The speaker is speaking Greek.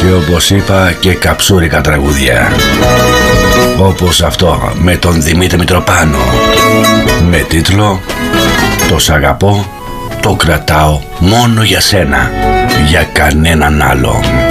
Και όπως είπα και καψούρικα τραγούδια. Όπως αυτό με τον Δημήτρη Μητροπάνο. Με τίτλο «Το σ' αγαπώ, το κρατάω μόνο για σένα, για κανέναν άλλον».